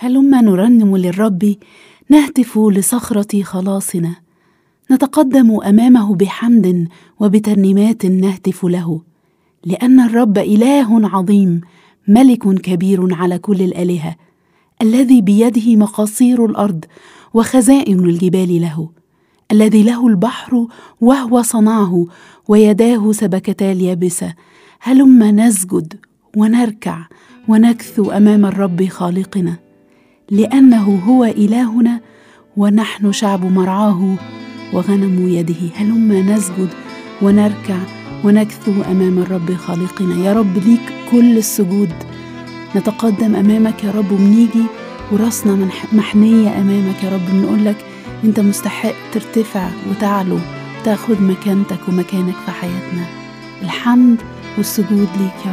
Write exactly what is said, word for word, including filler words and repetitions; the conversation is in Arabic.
هلما نرنم للرب، نهتف لصخرة خلاصنا، نتقدم أمامه بحمد وبترنيمات نهتف له، لأن الرب إله عظيم، ملك كبير على كل الآلهة، الذي بيده مقاصير الأرض وخزائن الجبال له، الذي له البحر وهو صنعه، ويداه سبكتا اليابسة. هلما نسجد ونركع ونكثو أمام الرب خالقنا، لأنه هو إلهنا ونحن شعب مرعاه وغنم يده. هلما نسجد ونركع ونكثو أمام الرب خالقنا. يا رب ليك كل السجود، نتقدم أمامك يا رب، بنيجي وراسنا محنية أمامك يا رب، بنقول لك أنت مستحق ترتفع وتعلو، تاخد مكانتك ومكانك في حياتنا. الحمد والسجود ليك يا